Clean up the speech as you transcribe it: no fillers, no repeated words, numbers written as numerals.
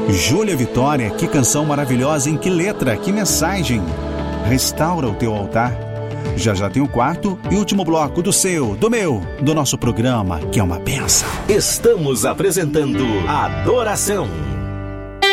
Júlia Vitória, que canção maravilhosa, em que letra, que mensagem. Restaura o teu altar. Já já tem o quarto e último bloco do seu, do meu, do nosso programa, que é uma bênção. Estamos apresentando Adoração.